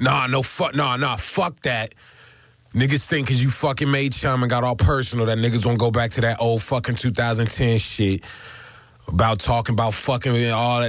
Fuck that. Niggas think because you fucking made chum and got all personal that niggas won't go back to that old fucking 2010 shit about talking about fucking all that.